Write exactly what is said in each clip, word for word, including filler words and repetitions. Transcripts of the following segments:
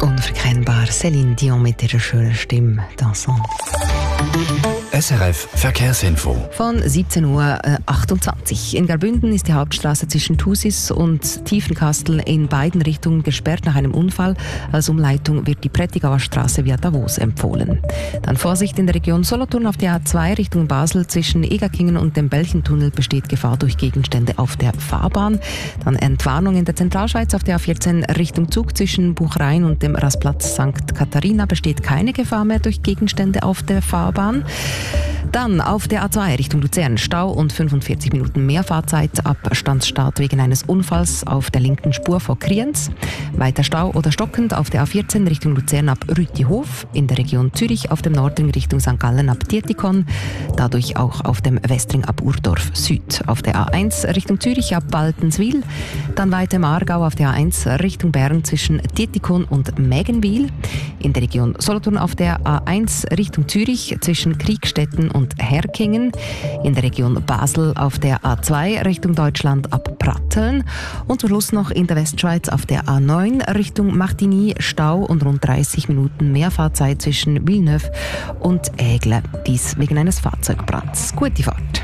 Unverkennbar, Céline Dion mit ihrer schönen Stimme. Dansant. S R F Verkehrsinfo. Von siebzehn Uhr achtundzwanzig. In Graubünden ist die Hauptstraße zwischen Thusis und Tiefenkastel in beiden Richtungen gesperrt nach einem Unfall. Als Umleitung wird die Prättigauer Straße via Davos empfohlen. Dann Vorsicht in der Region Solothurn auf der A zwei Richtung Basel. Zwischen Egerkingen und dem Belchentunnel besteht Gefahr durch Gegenstände auf der Fahrbahn. Dann Entwarnung in der Zentralschweiz auf der A vierzehn Richtung Zug. Zwischen Buchrain und dem Rastplatz Sankt Katharina besteht keine Gefahr mehr durch Gegenstände auf der Fahrbahn. Dann auf der A zwei Richtung Luzern Stau und fünfundvierzig Minuten mehr Fahrzeit ab Standsstart wegen eines Unfalls auf der linken Spur vor Kriens. Weiter Stau oder stockend auf der A vierzehn Richtung Luzern ab Rütihof, in der Region Zürich auf dem Nordring Richtung Sankt Gallen ab Dietikon, dadurch auch auf dem Westring ab Urdorf Süd. Auf der A eins Richtung Zürich ab Baltenswil, dann weiter im Aargau auf der A eins Richtung Bern zwischen Dietikon und Mägenwil, in der Region Solothurn auf der A eins Richtung Zürich zwischen Kriegstetten und Herkingen, in der Region Basel auf der A zwei Richtung Deutschland ab Pratteln und zum Schluss noch in der Westschweiz auf der A neun Richtung Martigny Stau und rund dreißig Minuten mehr Fahrzeit zwischen Villeneuve und Aigle. Dies wegen eines Fahrzeugbrands. Gute Fahrt.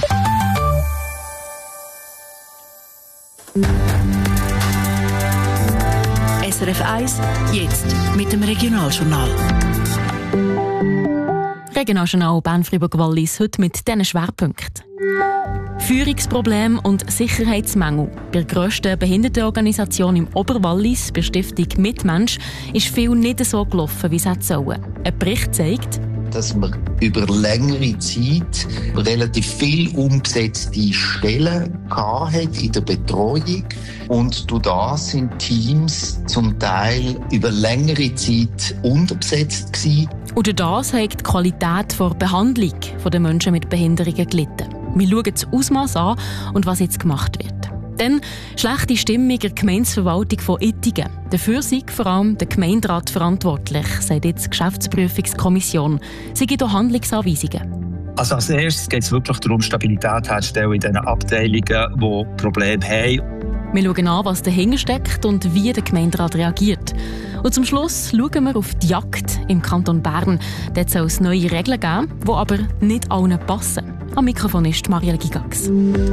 S R F eins, jetzt mit dem Regionaljournal. Regionaljournal Bern-Fribourg-Wallis heute mit diesen Schwerpunkten. Führungsprobleme und Sicherheitsmängel. Bei der grössten Behindertenorganisation im Oberwallis, bei der Stiftung Mitmensch, ist viel nicht so gelaufen, wie es hätte sollen. Ein Bericht zeigt, dass man über längere Zeit relativ viel umgesetzte Stellen hatte in der Betreuung. Und durch das sind Teams zum Teil über längere Zeit unterbesetzt gewesen. Und durch das hat die Qualität der Behandlung der Menschen mit Behinderungen gelitten. Wir schauen das Ausmaß an und was jetzt gemacht wird. Dann schlechte Stimmung in der Gemeindeverwaltung von Ittigen. Dafür sei vor allem der Gemeinderat verantwortlich, sagt jetzt die Geschäftsprüfungskommission. Sie gibt auch Handlungsanweisungen. Also als erstes geht es wirklich darum, Stabilität herzustellen in den Abteilungen, die Probleme haben. Wir schauen an, was dahinter steckt und wie der Gemeinderat reagiert. Und zum Schluss schauen wir auf die Jagd im Kanton Bern. Dort soll es neue Regeln geben, die aber nicht allen passen. Am Mikrofon ist Marielle Gigax.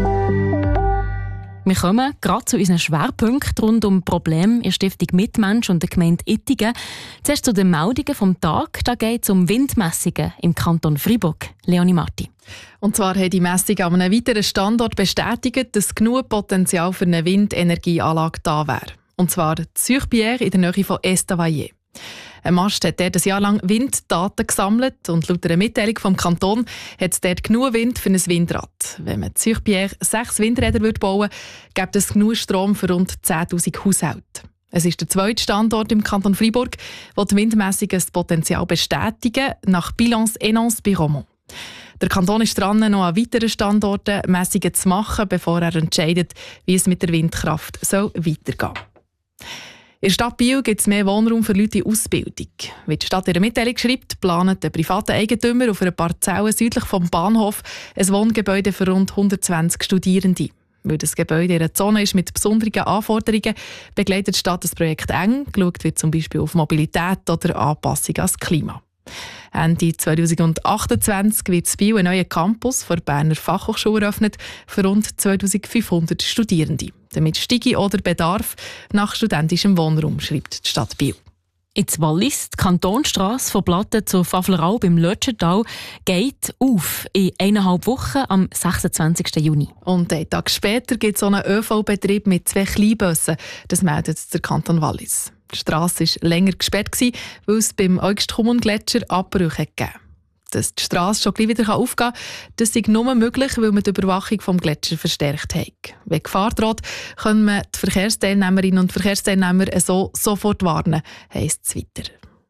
Wir kommen gerade zu unseren Schwerpunkten rund um Probleme in der Stiftung Mitmensch und der Gemeinde Ittigen. Zuerst zu den Meldungen vom Tag. Da geht es um Windmessungen im Kanton Fribourg. Leonie Marti. Und zwar hat die Messung an einem weiteren Standort bestätigt, dass genug Potenzial für eine Windenergieanlage da wäre. Und zwar Zürich-Bière in der Nähe von Estavayer. Ein Mast hat dort ein Jahr lang Winddaten gesammelt und laut einer Mitteilung vom Kanton hat es dort genug Wind für ein Windrad. Wenn man Zürich-Bière sechs Windräder bauen würde, gäbe es genug Strom für rund zehntausend Haushalte. Es ist der zweite Standort im Kanton Fribourg, wo die Windmessungen das Potenzial bestätigen, nach Bilance Enance bei Romont. Der Kanton ist dran, noch an weiteren Standorten Messungen zu machen, bevor er entscheidet, wie es mit der Windkraft soll weitergehen soll. In der Stadt Biel gibt es mehr Wohnraum für Leute in Ausbildung. Wie die Stadt in der Mitteilung schreibt, planen der private Eigentümer auf einer Parzelle südlich vom Bahnhof ein Wohngebäude für rund hundertzwanzig Studierende. Weil das Gebäude in einer Zone ist mit besonderen Anforderungen, begleitet die Stadt das Projekt eng. Geschaut wird zum Beispiel auf Mobilität oder Anpassung ans Klima. Ende zweitausendachtundzwanzig wird in Biel ein neuer Campus der Berner Fachhochschule eröffnet für rund zweitausendfünfhundert Studierende. Damit steige auch der Bedarf nach studentischem Wohnraum, schreibt die Stadt Biel. In Wallis, die Kantonstrasse von Platten zur Pfaflerau beim Lötschental, geht auf in eineinhalb Wochen am sechsundzwanzigsten Juni. Und einen Tag später gibt es einen ÖV-Betrieb mit zwei Kleinbussen. Das meldet der Kanton Wallis. Die Strasse war länger gesperrt, weil es beim Eugstkumon-Gletscher Abbrüche gegeben hat. Dass die Strasse schon gleich wieder aufgehen kann, das ist nur möglich, weil man die Überwachung vom Gletscher verstärkt hat. Wenn Gefahr droht, können wir die Verkehrsteilnehmerinnen und Verkehrsteilnehmer so sofort warnen, heisst es weiter.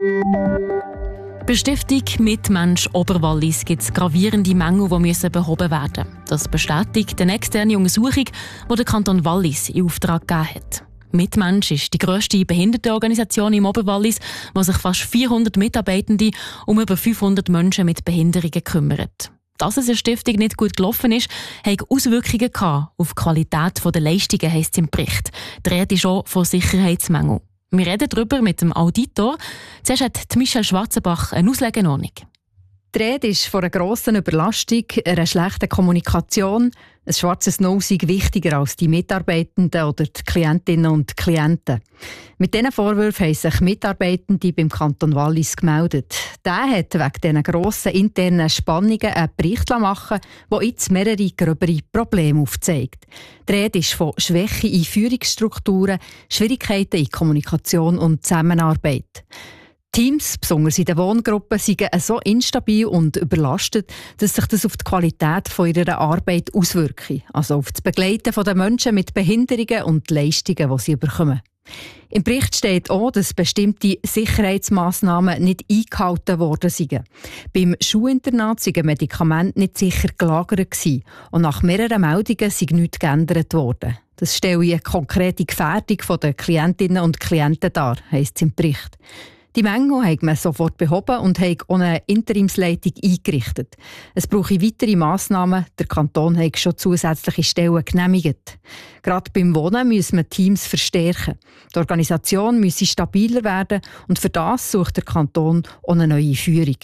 Bei der Stiftung Mitmensch Oberwallis gibt es gravierende Mängel, die behoben werden müssen. Das bestätigt eine externe Untersuchung, die der Kanton Wallis in Auftrag gegeben hat. Mitmensch ist die grösste Behindertenorganisation im Oberwallis, die sich fast vierhundert Mitarbeitende um über fünfhundert Menschen mit Behinderungen kümmert. Dass es in der Stiftung nicht gut gelaufen ist, hat Auswirkungen gehabt auf die Qualität der Leistungen, heisst es im Bericht. Die Rede ist auch von Sicherheitsmängeln. Wir reden darüber mit dem Auditor. Zuerst hat Michelle Schwarzenbach eine Auslegeordnung. Die Rede ist von einer grossen Überlastung, einer schlechten Kommunikation. Ein schwarzes No sei wichtiger als die Mitarbeitenden oder die Klientinnen und Klienten. Mit diesen Vorwürfen haben sich Mitarbeitende beim Kanton Wallis gemeldet. Der hat wegen diesen grossen internen Spannungen einen Bericht machen lassen, der jetzt mehrere gröbere Probleme aufzeigt. Die Rede ist von Schwäche in Führungsstrukturen, Schwierigkeiten in Kommunikation und Zusammenarbeit. Teams, besonders in den Wohngruppen, sind so instabil und überlastet, dass sich das auf die Qualität von ihrer Arbeit auswirkt. Also auf das Begleiten der Menschen mit Behinderungen und die Leistungen, die sie bekommen. Im Bericht steht auch, dass bestimmte Sicherheitsmassnahmen nicht eingehalten worden sind. Beim Schulinternat waren Medikamente nicht sicher gelagert gewesen und nach mehreren Meldungen sei nichts geändert worden. Das stelle eine konkrete Gefährdung der Klientinnen und Klienten dar, heisst es im Bericht. Die Mängel hat man sofort behoben und hat auch eine Interimsleitung eingerichtet. Es brauche weitere Massnahmen. Der Kanton hat schon zusätzliche Stellen genehmigt. Gerade beim Wohnen müssen wir Teams verstärken. Die Organisation müsse stabiler werden und für das sucht der Kanton auch eine neue Führung.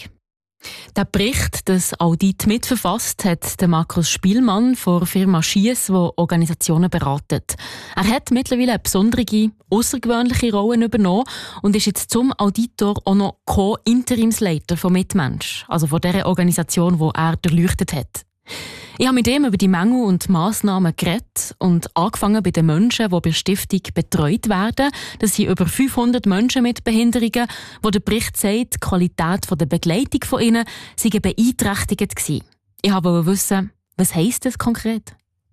Der Bericht, das Audit mitverfasst, hat der Markus Spielmann von der Firma Schiess, die Organisationen beratet. Er hat mittlerweile eine besondere, außergewöhnliche Rolle übernommen und ist jetzt zum Auditor auch noch Co-Interimsleiter von Mitmensch, also von der Organisation, die er durchleuchtet hat. Ich habe mit ihm über die Mängel und Massnahmen geredet und angefangen bei den Menschen, die bei der Stiftung betreut werden. Das sind über fünfhundert Menschen mit Behinderungen, wo der Bericht sagt, die Qualität der Begleitung von ihnen sei beeinträchtigt gewesen. Ich wollte wissen, was heisst das konkret?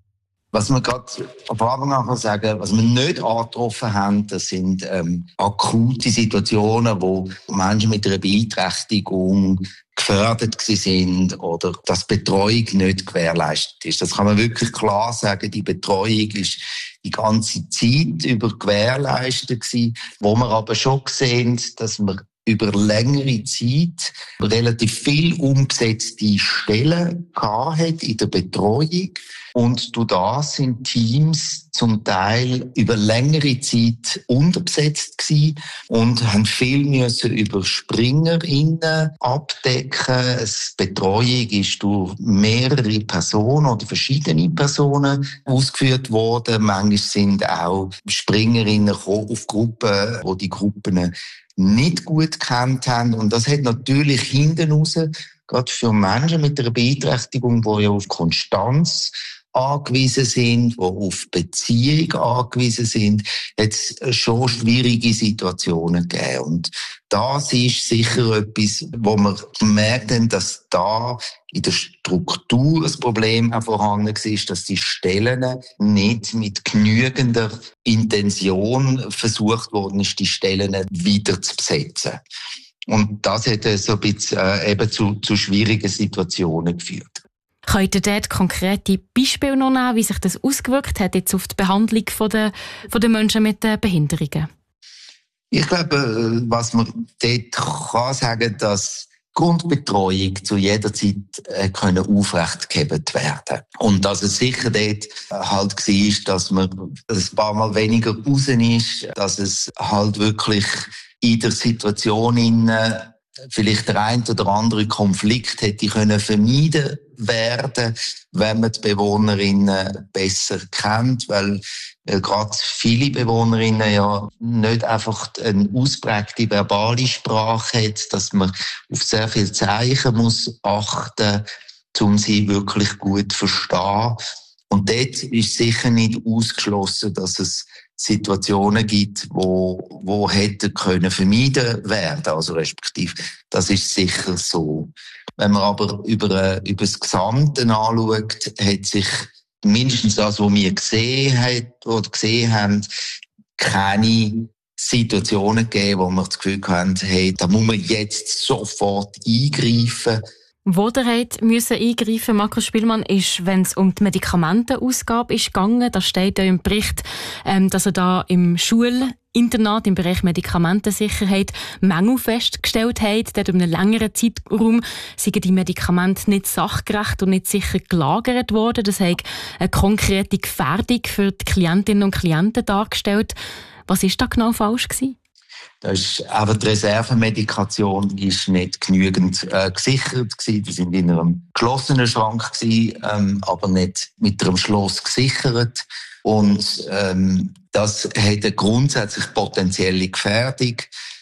Was wir gerade am Anfang an sagen, was wir nicht angetroffen haben, das sind ähm, akute Situationen, wo Menschen mit einer Beeinträchtigung gefördert sind oder dass Betreuung nicht gewährleistet ist. Das kann man wirklich klar sagen. Die Betreuung ist die ganze Zeit über gewährleistet gewesen, wo wir aber schon sehen, dass wir über längere Zeit relativ viel umgesetzte Stellen gehabt in der Betreuung. Und durch das sind Teams zum Teil über längere Zeit unterbesetzt gewesen und haben viel müssen über SpringerInnen abdecken. Die Betreuung ist durch mehrere Personen oder verschiedene Personen ausgeführt worden. Manchmal sind auch SpringerInnen gekommen auf Gruppen, wo die Gruppen nicht gut gekannt haben. Und das hat natürlich hinten raus, gerade für Menschen mit einer Beeinträchtigung, die ja auf Konstanz angewiesen sind, die auf Beziehung angewiesen sind, hat es schon schwierige Situationen gegeben. Und das ist sicher etwas, wo wir gemerkt haben, dass da in der Struktur ein Problem auch vorhanden war, dass die Stellen nicht mit genügender Intention versucht worden ist, die Stellen wieder zu besetzen. Und das hat so ein bisschen äh, eben zu, zu schwierigen Situationen geführt. Könnt ihr dort konkrete Beispiele noch nehmen, wie sich das ausgewirkt hat jetzt auf die Behandlung von der, von den Menschen mit Behinderungen? Ich glaube, was man dort kann sagen, dass Grundbetreuung zu jeder Zeit äh, können aufrechtgehalten werden. Und dass es sicher dort halt war, dass man ein paar Mal weniger raus ist, dass es halt wirklich in der Situation in vielleicht der ein oder andere Konflikt hätte können vermieden werden, wenn man die Bewohnerinnen besser kennt, weil, weil gerade viele Bewohnerinnen ja nicht einfach eine ausprägte verbale Sprache hat, dass man auf sehr viele Zeichen muss achten, um sie wirklich gut zu verstehen. Und dort ist sicher nicht ausgeschlossen, dass es Situationen gibt, wo, wo hätte können vermieden werden, also respektive, das ist sicher so. Wenn man aber über, über das Gesamte anschaut, hat sich mindestens das, was wir gesehen haben, oder gesehen haben, keine Situationen gegeben, wo wir das Gefühl haben, hey, da muss man jetzt sofort eingreifen. Wo der hat müssen eingreifen, Markus Spielmann, ist, wenn es um die Medikamentenausgabe ist gegangen. Da steht ja im Bericht, ähm, dass er da im Schulinternat im Bereich Medikamentensicherheit Mängel festgestellt hat. Dort um einen längeren Zeitraum sind die Medikamente nicht sachgerecht und nicht sicher gelagert worden. Das hat eine konkrete Gefährdung für die Klientinnen und Klienten dargestellt. Was ist da genau falsch gewesen? Da ist aber die Reservemedikation ist nicht genügend äh, gesichert gewesen. Die sind in einem geschlossenen Schrank gewesen, ähm, aber nicht mit einem Schloss gesichert. Und ähm, das hat eine grundsätzlich potenzielle Gefährdung.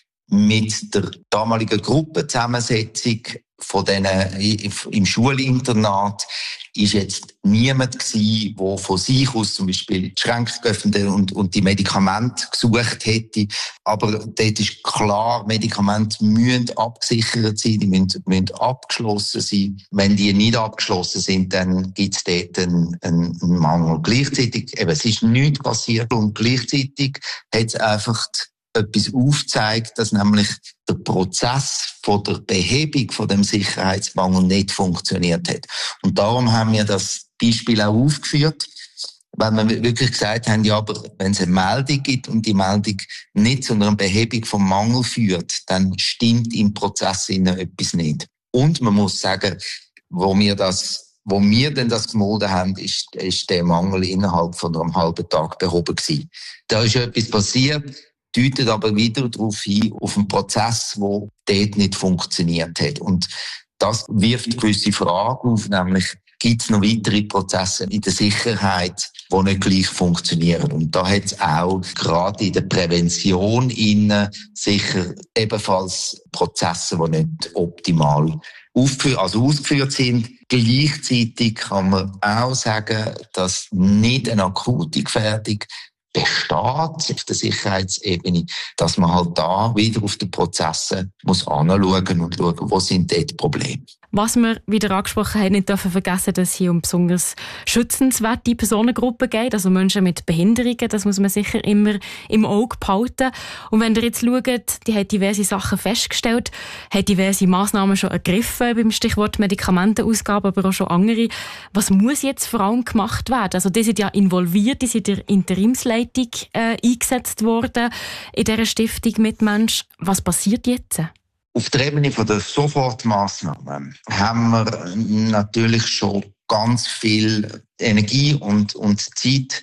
Mit der damaligen Gruppenzusammensetzung von denen im Schulinternat ist jetzt niemand gewesen, der von sich aus zum Beispiel die Schränke geöffnet und, und die Medikamente gesucht hätte. Aber dort ist klar, Medikamente müssen abgesichert sein, die müssen, müssen abgeschlossen sein. Wenn die nicht abgeschlossen sind, dann gibt es dort einen, einen Mangel. Gleichzeitig, eben, es ist nichts passiert und gleichzeitig hat es einfach etwas aufzeigt, dass nämlich der Prozess von der Behebung von dem Sicherheitsmangel nicht funktioniert hat. Und darum haben wir das Beispiel auch aufgeführt, weil wir wirklich gesagt haben, ja, aber wenn es eine Meldung gibt und die Meldung nicht zu einer Behebung vom Mangel führt, dann stimmt im Prozess etwas nicht. Und man muss sagen, wo wir das Wo wir denn das gemolden haben, ist, ist der Mangel innerhalb von einem halben Tag behoben gewesen. Da ist etwas passiert, deutet aber wieder darauf hin, auf einen Prozess, der dort nicht funktioniert hat. Und das wirft gewisse Fragen auf, nämlich, gibt es noch weitere Prozesse in der Sicherheit, die nicht gleich funktionieren? Und da hat es auch gerade in der Prävention innen sicher ebenfalls Prozesse, die nicht optimal aufgeführt, also ausgeführt sind. Gleichzeitig kann man auch sagen, dass nicht eine akute Gefährdung besteht auf der Sicherheitsebene, dass man halt da wieder auf die Prozesse muss anschauen und schauen, wo sind dort die Probleme. Was wir wieder angesprochen haben, nicht dürfen vergessen, dass es hier um besonders schützenswerte Personengruppen geht, also Menschen mit Behinderungen, das muss man sicher immer im Auge behalten. Und wenn ihr jetzt schaut, die hat diverse Sachen festgestellt, hat diverse Massnahmen schon ergriffen, beim Stichwort Medikamentenausgabe, aber auch schon andere. Was muss jetzt vor allem gemacht werden? Also die sind ja involviert, die sind in der Interimsleitung äh, eingesetzt worden in dieser Stiftung Mitmensch. Was passiert jetzt? Auf der Ebene der Sofortmaßnahmen haben wir natürlich schon ganz viel Energie und, und Zeit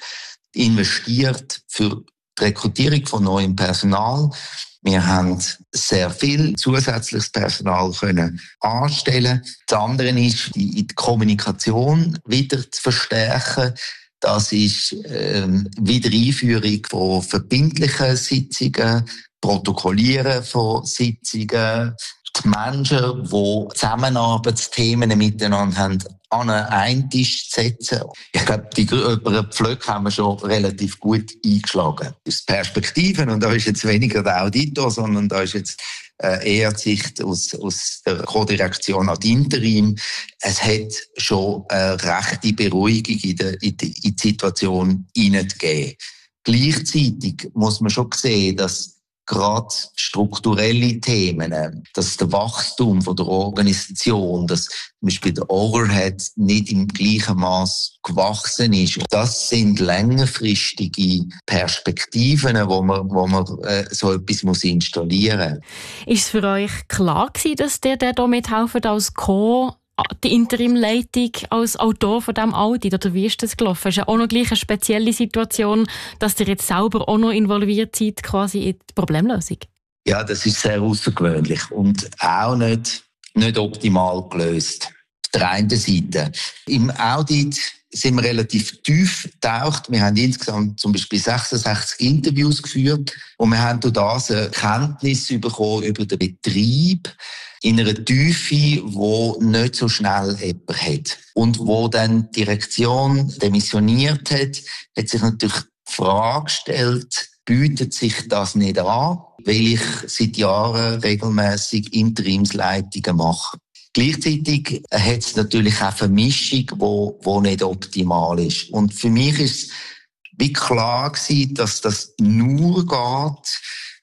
investiert für die Rekrutierung von neuem Personal. Wir haben sehr viel zusätzliches Personal können anstellen. Das andere ist, die Kommunikation wieder zu verstärken. Das ist ähm, Wiedereinführung von verbindlichen Sitzungen, Protokollieren von Sitzungen, die Menschen, die Zusammenarbeitsthemen miteinander haben, an einen Tisch zu setzen. Ich glaube, die über Pflöcke haben wir schon relativ gut eingeschlagen. Das ist Perspektiven, und da ist jetzt weniger der Auditor, sondern da ist jetzt äh, eher die Sicht aus, aus der Co-Direktion ad interim. Es hat schon eine rechte Beruhigung in, der, in, die, in die Situation hineingegeben. Gleichzeitig muss man schon sehen, dass gerade strukturelle Themen, dass der Wachstum von der Organisation, dass zum Beispiel der Overhead nicht im gleichen Maß gewachsen ist. Das sind längerfristige Perspektiven, wo man, wo man äh, so etwas muss installieren muss. Ist es für euch klar gewesen, dass der, der da mithelfen als Co- die Interimleitung als Autor von diesem Audit, oder wie ist das gelaufen? Es ist ja auch noch gleich eine spezielle Situation, dass ihr jetzt selber auch noch involviert seid quasi in die Problemlösung. Ja, das ist sehr außergewöhnlich und auch nicht, nicht optimal gelöst. Auf der einen Seite. Im Audit sind wir relativ tief getaucht. Wir haben insgesamt zum Beispiel sechsundsechzig Interviews geführt und wir haben durch das eine Kenntnis bekommen über den Betrieb in einer Tiefe, die nicht so schnell jemand hat. Und wo dann die Direktion demissioniert hat, hat sich natürlich die Frage gestellt, bietet sich das nicht an, weil ich seit Jahren regelmäßig Interimsleitungen mache. Gleichzeitig hat es natürlich auch eine Vermischung, wo, wo nicht optimal ist. Und für mich ist es wie klar gewesen, dass das nur geht,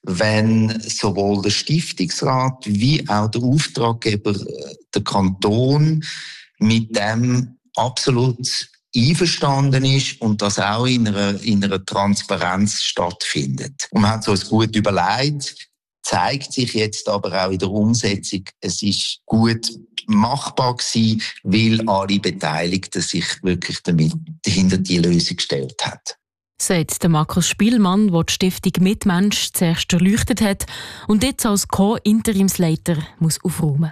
wenn sowohl der Stiftungsrat wie auch der Auftraggeber, der Kanton, mit dem absolut einverstanden ist und das auch in einer, in einer Transparenz stattfindet. Und man hat so es gut überlegt, zeigt sich jetzt aber auch in der Umsetzung, es ist gut machbar gewesen, weil alle Beteiligten sich wirklich damit hinter die Lösung gestellt haben. sagt der Markus Spielmann, der die Stiftung Mitmensch zuerst erleuchtet hat und jetzt als Co-Interimsleiter muss aufräumen.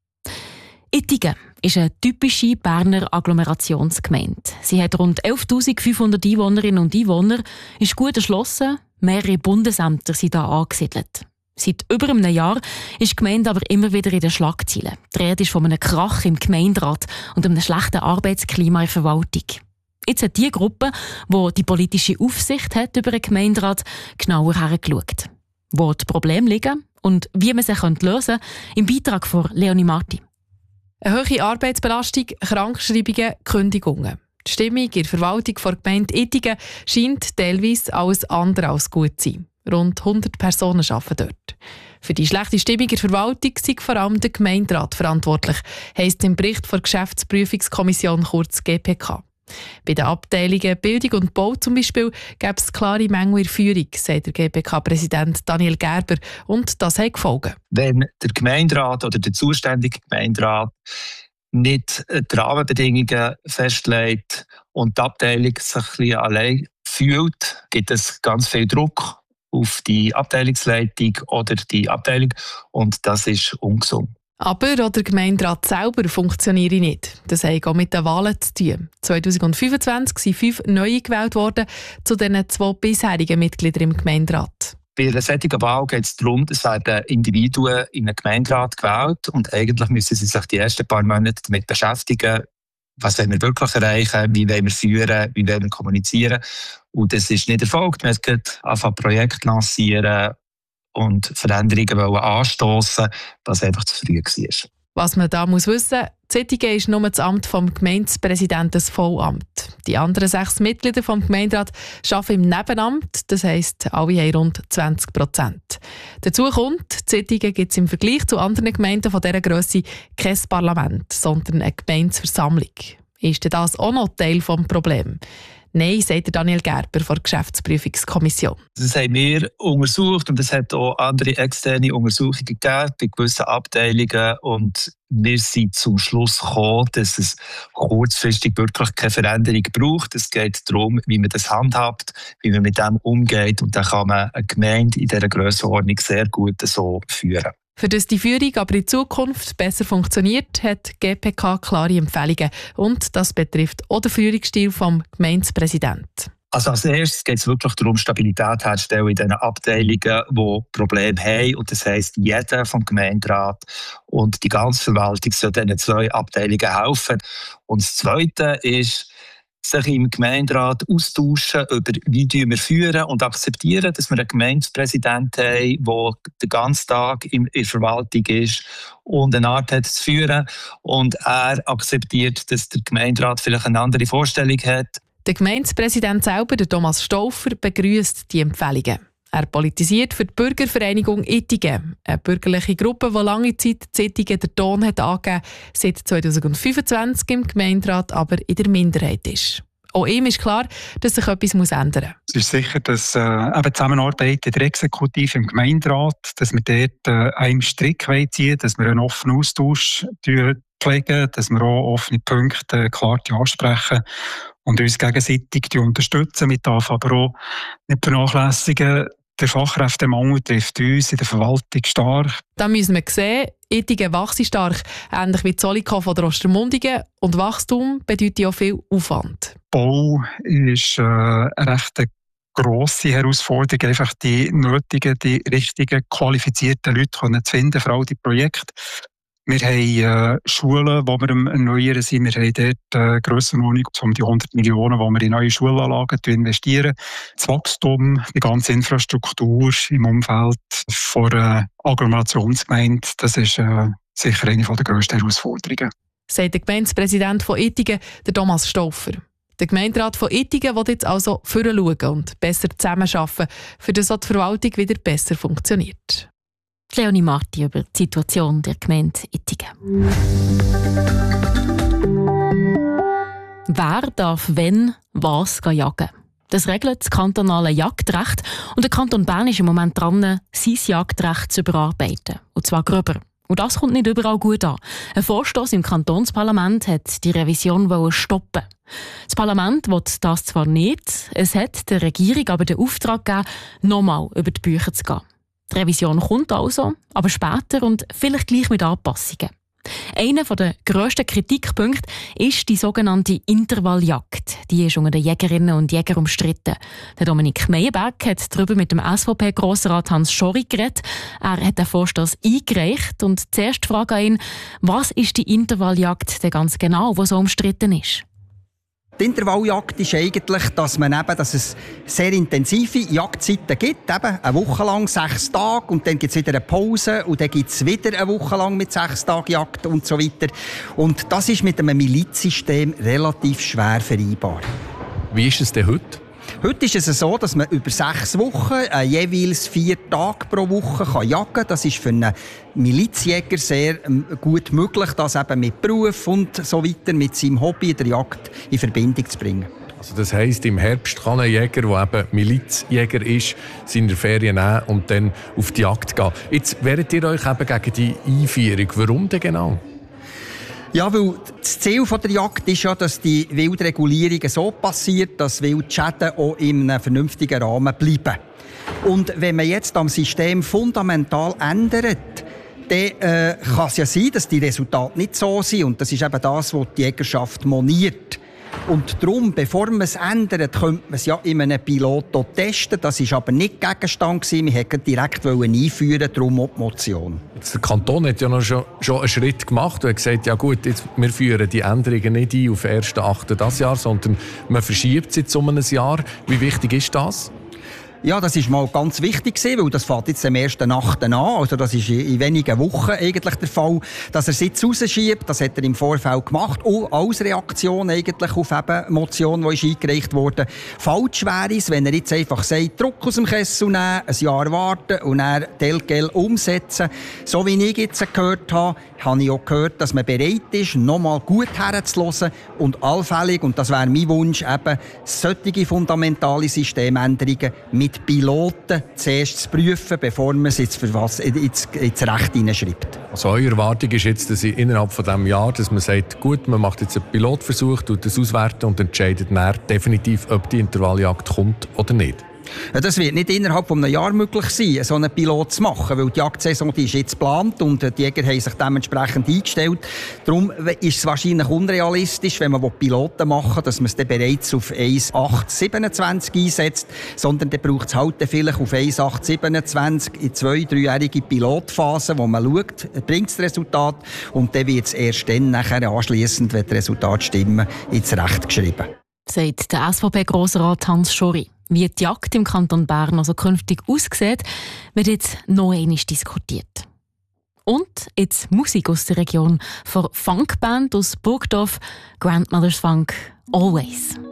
Ittigen ist eine typische Berner Agglomerationsgemeinde. Sie hat rund elftausendfünfhundert Einwohnerinnen und Einwohner, ist gut erschlossen, mehrere Bundesämter sind hier angesiedelt. Seit über einem Jahr ist die Gemeinde aber immer wieder in den Schlagzeilen. Die Rede ist von einem Krach im Gemeinderat und einem schlechten Arbeitsklima in der Verwaltung. Jetzt hat die Gruppe, die die politische Aufsicht hat über den Gemeinderat, genauer hergeschaut. Wo die Probleme liegen und wie man sie lösen könnte, im Beitrag von Leonie Marti. Eine hohe Arbeitsbelastung, Krankschreibungen, Kündigungen. Die Stimmung in der Verwaltung der Gemeinde Ittigen scheint teilweise alles andere als gut zu sein. Rund hundert Personen arbeiten dort. Für die schlechte Stimmung in der Verwaltung sei vor allem der Gemeinderat verantwortlich, heisst es im Bericht der Geschäftsprüfungskommission, kurz G P K. Bei den Abteilungen Bildung und Bau zum Beispiel gäbe es klare Mängel in der Führung, sagt der G P K-Präsident Daniel Gerber. Und das hat Folgen. Wenn der Gemeinderat oder der zuständige Gemeinderat nicht die Rahmenbedingungen festlegt und die Abteilung sich ein bisschen allein fühlt, gibt es ganz viel Druck auf die Abteilungsleitung oder die Abteilung und das ist ungesund. Aber auch der Gemeinderat selber funktioniert nicht. Das hat auch mit den Wahlen zu tun. zweitausendfünfundzwanzig sind fünf neue gewählt worden, zu den zwei bisherigen Mitgliedern im Gemeinderat. Bei einer solchen Wahl geht es darum, es werden Individuen in einen Gemeinderat gewählt und eigentlich müssen sie sich die ersten paar Monate damit beschäftigen, was wollen wir wirklich erreichen, wie wollen wir führen, wie wollen wir kommunizieren. Und das ist nicht erfolgt. Man hat angefangen, Projekte lancieren und Veränderungen anstoßen, was einfach zu früh war. Was man da muss wissen, Ittigen ist nur das Amt des Gemeindepräsidenten das Vollamt. Die anderen sechs Mitglieder des Gemeinderats arbeiten im Nebenamt, das heisst, alle haben rund zwanzig Prozent. Dazu kommt, in Ittigen gibt es im Vergleich zu anderen Gemeinden von dieser Grösse kein Parlament, sondern eine Gemeindeversammlung. Ist das auch noch Teil des Problems? Nein, sagt Daniel Gerber von der Geschäftsprüfungskommission. Das haben wir untersucht und es hat auch andere externe Untersuchungen gegeben bei gewissen Abteilungen und wir sind zum Schluss gekommen, dass es kurzfristig wirklich keine Veränderung braucht. Es geht darum, wie man das handhabt, wie man mit dem umgeht und dann kann man eine Gemeinde in dieser Grössenordnung sehr gut so führen. Für das die Führung aber in Zukunft besser funktioniert, hat die G P K klare Empfehlungen. Und das betrifft auch den Führungsstil des Gemeindepräsidenten. Also als erstes geht es wirklich darum, Stabilität herzustellen in den Abteilungen, die Probleme haben. Und das heisst, jeder vom Gemeinderat und die ganze Verwaltung soll diesen zwei Abteilungen helfen. Und das Zweite ist, sich im Gemeinderat austauschen über wie wir führen und akzeptieren, dass wir einen Gemeindepräsidenten haben, der den ganzen Tag in der Verwaltung ist und eine Art hat zu führen. Und er akzeptiert, dass der Gemeinderat vielleicht eine andere Vorstellung hat. Der Gemeindepräsident selber, der Thomas Stauffer, begrüßt die Empfehlungen. Er politisiert für die Bürgervereinigung Ittigen, eine bürgerliche Gruppe, die lange Zeit in Ittigen den Ton hat angegeben, seit zweitausendfünfundzwanzig im Gemeinderat aber in der Minderheit ist. Auch ihm ist klar, dass sich etwas ändern muss. Es ist sicher, dass äh, eben Zusammenarbeit in der Exekutive im Gemeinderat, dass wir dort äh, einen Strick ziehen, dass wir einen offenen Austausch pflegen, dass wir auch offene Punkte klar ansprechen und uns gegenseitig unterstützen. Wir dürfen aber auch nicht vernachlässigen, der Fachkräftemangel trifft uns in der Verwaltung stark. Da müssen wir sehen, Ittigen wächst stark, ähnlich wie Zollikofen oder Ostermundigen. Und Wachstum bedeutet auch viel Aufwand. Bau ist äh, eine recht grosse Herausforderung, einfach die nötigen, die richtigen, qualifizierten Leute zu finden für all die Projekte. Wir haben äh, Schulen, die wir erneuern sind. Wir haben dort eine äh, Grössenordnung um die hundert Millionen, die wir in neue Schulanlagen investieren. Das Wachstum, die ganze Infrastruktur im Umfeld von einer Agglomerationsgemeinde, das ist äh, sicher eine der grössten Herausforderungen. Sagt der Gemeindepräsident von Ittigen, der Thomas Stauffer. Der Gemeinderat von Ittigen will jetzt also voranschauen und besser zusammenarbeiten, für das auch die Verwaltung wieder besser funktioniert. Leonie Marti über die Situation der Gemeinde Ittigen. Wer darf wenn was jagen? Das regelt das kantonale Jagdrecht und der Kanton Bern ist im Moment dran, sein Jagdrecht zu überarbeiten. Und zwar gröber. Und das kommt nicht überall gut an. Ein Vorstoss im Kantonsparlament hat die Revision stoppen. Das Parlament will das zwar nicht, es hat der Regierung aber den Auftrag gegeben, nochmal über die Bücher zu gehen. Die Revision kommt also, aber später und vielleicht gleich mit Anpassungen. Einer der grössten Kritikpunkte ist die sogenannte Intervalljagd. Die ist unter den Jägerinnen und Jägern umstritten. Der Dominik Meyerberg hat darüber mit dem S V P-Grossrat Hans Schori geredet. Er hat den Vorstoss eingereicht und zuerst frage an ihn, was ist die Intervalljagd denn ganz genau, die so umstritten ist? Die Intervalljagd ist eigentlich, dass, man eben, dass es sehr intensive Jagdzeiten gibt, eben eine Woche lang, sechs Tage, und dann gibt es wieder eine Pause und dann gibt es wieder eine Woche lang mit sechs Tagen Jagd und so weiter. Und das ist mit einem Milizsystem relativ schwer vereinbar. Wie ist es denn heute? Heute ist es so, dass man über sechs Wochen äh, jeweils vier Tage pro Woche kann jagen kann. Das ist für einen Milizjäger sehr ähm, gut möglich, das eben mit Beruf und so weiter, mit seinem Hobby der Jagd in Verbindung zu bringen. Also das heisst, im Herbst kann ein Jäger, der eben Milizjäger ist, seine Ferien nehmen und dann auf die Jagd gehen. Jetzt wehrt ihr euch eben gegen die Einführung. Warum denn genau? Ja, weil das Ziel der Jagd ist ja, dass die Wildregulierung so passiert, dass Wildschäden auch in einem vernünftigen Rahmen bleiben. Und wenn man jetzt am System fundamental ändert, dann äh, kann es ja sein, dass die Resultate nicht so sind. Und das ist eben das, was die Jägerschaft moniert. Und darum, bevor man es ändert, könnte man es ja in einem Pilot testen. Das war aber nicht Gegenstand. Wir wollten direkt einführen, darum auch die Motion. Jetzt, der Kanton hat ja noch schon, schon einen Schritt gemacht und hat gesagt, ja gut, jetzt, wir führen die Änderungen nicht ein auf den ersten achten dieses Jahr, sondern man verschiebt sie jetzt um ein Jahr. Wie wichtig ist das? Ja, das ist mal ganz wichtig gewesen, weil das fängt jetzt am ersten achten an. Also das ist in wenigen Wochen eigentlich der Fall, dass er es jetzt rausschiebt. Das hat er im Vorfeld gemacht. Und als Reaktion eigentlich auf eben die Motion, die ist eingereicht wurde. Falsch wäre es, wenn er jetzt einfach sagt, Druck aus dem Kessel nehmen, ein Jahr warten und dann Telgel umsetzen. So wie ich jetzt gehört habe, habe ich auch gehört, dass man bereit ist, nochmal gut herzuhören und allfällig, und das wäre mein Wunsch, eben solche fundamentale Systemänderungen mit Piloten zuerst zu prüfen, bevor man es jetzt für was ins, ins Recht hineinschreibt. Also eure Erwartung ist jetzt, dass innerhalb von diesem Jahr, dass man sagt, gut, man macht jetzt einen Pilotversuch, tut das auswerten und entscheidet dann definitiv, ob die Intervalljagd kommt oder nicht. Das wird nicht innerhalb von einem Jahr möglich sein, so einen Pilot zu machen, weil die Jagdsaison die ist jetzt geplant und die Jäger haben sich dementsprechend eingestellt. Darum ist es wahrscheinlich unrealistisch, wenn man Piloten machen will, dass man es dann bereits auf eins acht siebenundzwanzig einsetzt, sondern dann braucht es halt vielleicht auf eins acht siebenundzwanzig in zwei-, dreijährige Pilotphasen, wo man schaut, bringt es das Resultat, und dann wird es erst dann nachher anschliessend, wenn die Resultate stimmen, ins Recht geschrieben. Sagt der S V P-Grossrat Hans Schori. Wie die Jagd im Kanton Bern also künftig aussieht, wird jetzt noch einmal diskutiert. Und jetzt Musik aus der Region von Funkband aus Burgdorf, Grandmother's Funk, Always.